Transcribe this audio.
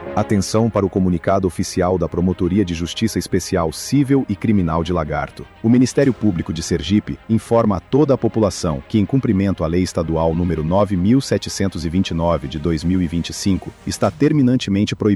Atenção para o comunicado oficial da Promotoria de Justiça Especial Cível e Criminal de Lagarto. O Ministério Público de Sergipe informa a toda a população que, em cumprimento à Lei Estadual nº 9.729 de 2025, está terminantemente proibido